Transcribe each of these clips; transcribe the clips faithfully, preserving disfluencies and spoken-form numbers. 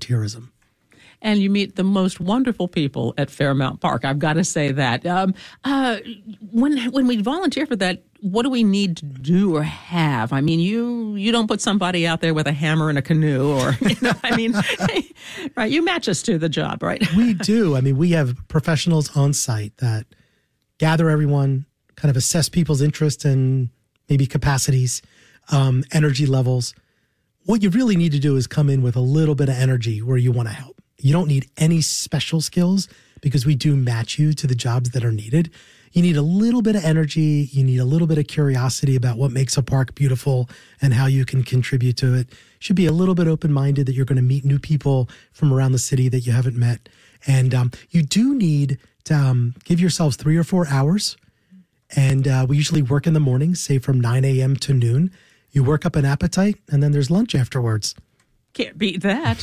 volunteerism. And you meet the most wonderful people at Fairmount Park. I've got to say that. Um, uh, when when we volunteer for that, what do we need to do or have? I mean, you you don't put somebody out there with a hammer and a canoe, or you know, I mean, right? You match us to the job, right? We do. I mean, we have professionals on site that gather everyone, kind of assess people's interests and maybe capacities, um, energy levels. What you really need to do is come in with a little bit of energy where you want to help. You don't need any special skills because we do match you to the jobs that are needed. You need a little bit of energy. You need a little bit of curiosity about what makes a park beautiful and how you can contribute to it. You should be a little bit open-minded that you're going to meet new people from around the city that you haven't met. And um, you do need to um, give yourselves three or four hours. And uh, we usually work in the mornings, say from nine a.m. to noon. You work up an appetite, and then there's lunch afterwards. Can't beat that.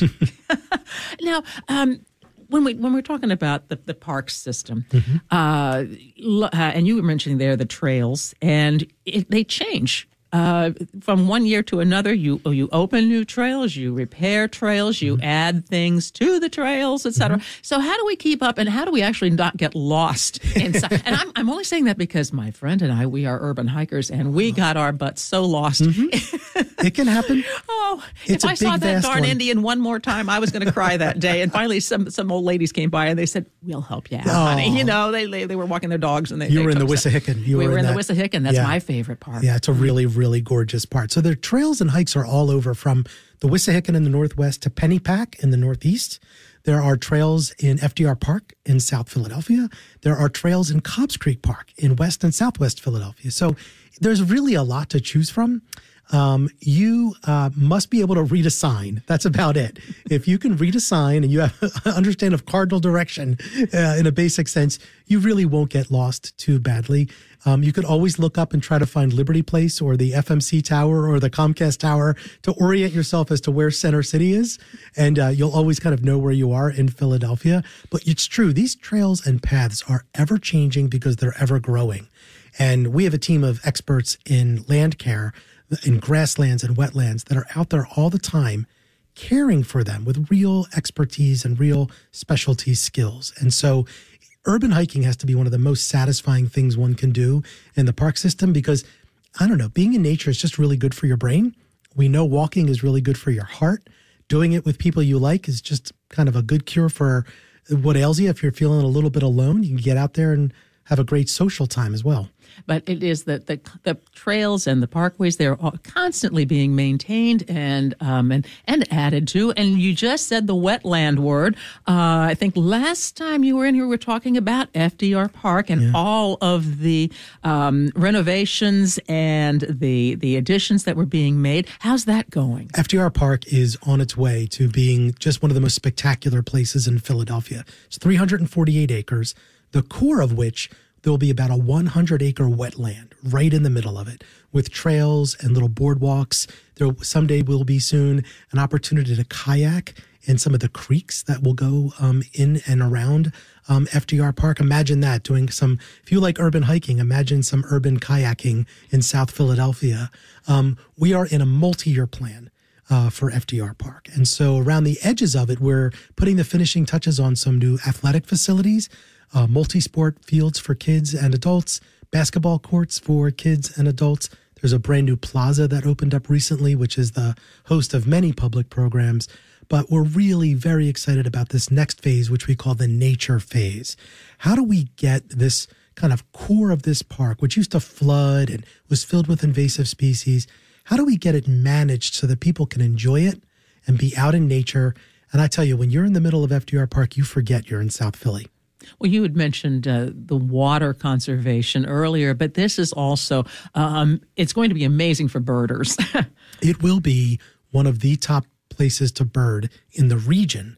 Now, um, when we when we're talking about the, the park system, mm-hmm. uh, uh, and you were mentioning there the trails, and it, they change uh, from one year to another. You you open new trails, you repair trails, you mm-hmm. add things to the trails, et cetera. Mm-hmm. So how do we keep up, and how do we actually not get lost inside? And I'm I'm only saying that because my friend and I, we are urban hikers, and we got our butts so lost. Mm-hmm. It can happen. Oh, it's if I big, saw that darn one. Indian one more time, I was going to cry that day. And finally, some some old ladies came by and they said, "We'll help you out, oh. honey." You know, they, they they were walking their dogs and they. You they were in the us Wissahickon. You we were, were in, in the Wissahickon. That's yeah. my favorite part. Yeah, it's a really, really gorgeous part. So the trails and hikes are all over, from the Wissahickon in the northwest to Pennypack in the northeast. There are trails in F D R Park in South Philadelphia. There are trails in Cobbs Creek Park in West and Southwest Philadelphia. So there's really a lot to choose from. Um, you uh, must be able to read a sign. That's about it. If you can read a sign and you have understand of cardinal direction uh, in a basic sense, you really won't get lost too badly. Um, you could always look up and try to find Liberty Place or the F M C Tower or the Comcast Tower to orient yourself as to where Center City is. And uh, you'll always kind of know where you are in Philadelphia. But it's true. These trails and paths are ever changing because they're ever growing. And we have a team of experts in land care, in grasslands and wetlands, that are out there all the time caring for them with real expertise and real specialty skills. And so urban hiking has to be one of the most satisfying things one can do in the park system because, I don't know, being in nature is just really good for your brain. We know walking is really good for your heart. Doing it with people you like is just kind of a good cure for what ails you. If you're feeling a little bit alone, you can get out there and have a great social time as well. But it is that the the trails and the parkways, they're all constantly being maintained and um and, and added to. And you just said the wetland word. Uh, I think last time you were in here, we were talking about F D R Park and yeah. all of the um, renovations and the the additions that were being made. How's that going? F D R Park is on its way to being just one of the most spectacular places in Philadelphia. It's three hundred forty-eight acres, the core of which there'll be about a one hundred acre wetland right in the middle of it with trails and little boardwalks. There someday will be soon an opportunity to kayak in some of the creeks that will go um, in and around um, F D R Park. Imagine that, doing some, if you like urban hiking, imagine some urban kayaking in South Philadelphia. Um, we are in a multi-year plan Uh, for F D R Park. And so around the edges of it, we're putting the finishing touches on some new athletic facilities, uh, multi-sport fields for kids and adults, basketball courts for kids and adults. There's a brand new plaza that opened up recently, which is the host of many public programs. But we're really very excited about this next phase, which we call the nature phase. How do we get this kind of core of this park, which used to flood and was filled with invasive species, how do we get it managed so that people can enjoy it and be out in nature? And I tell you, when you're in the middle of F D R Park, you forget you're in South Philly. Well, you had mentioned uh, the water conservation earlier, but this is also, um, it's going to be amazing for birders. It will be one of the top places to bird in the region.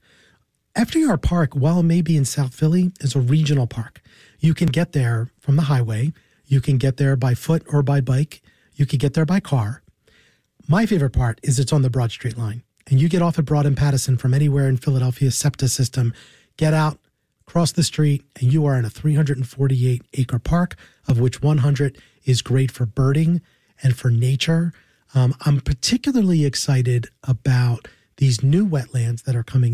F D R Park, while it may be in South Philly, is a regional park. You can get there from the highway. You can get there by foot or by bike. You can get there by car. My favorite part is it's on the Broad Street line. And you get off at Broad and Pattison from anywhere in Philadelphia's SEPTA system, get out, cross the street, and you are in a three hundred forty-eight acre park, of which one hundred is great for birding and for nature. Um, I'm particularly excited about these new wetlands that are coming